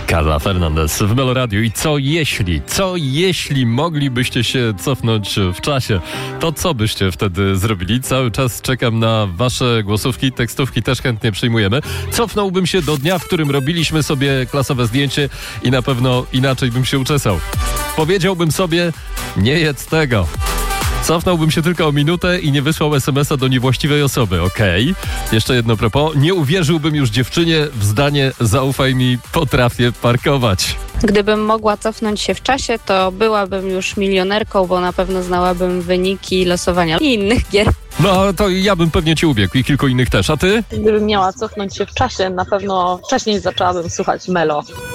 Carla Fernandez w Melo Radio. I co jeśli moglibyście się cofnąć w czasie, to co byście wtedy zrobili? Cały czas czekam na wasze głosówki, tekstówki też chętnie przyjmujemy. Cofnąłbym się do dnia, w którym robiliśmy sobie klasowe zdjęcie i na pewno inaczej bym się uczesał. Powiedziałbym sobie, nie jedz tego. Cofnąłbym się tylko o minutę i nie wysłał SMS-a do niewłaściwej osoby. Okej. Jeszcze jedno propos. Nie uwierzyłbym już dziewczynie w zdanie zaufaj mi, potrafię parkować. Gdybym mogła cofnąć się w czasie, to byłabym już milionerką, bo na pewno znałabym wyniki losowania i innych gier. No to ja bym pewnie cię ubiegł i kilku innych też. A ty? Gdybym miała cofnąć się w czasie, na pewno wcześniej zaczęłabym słuchać Melo.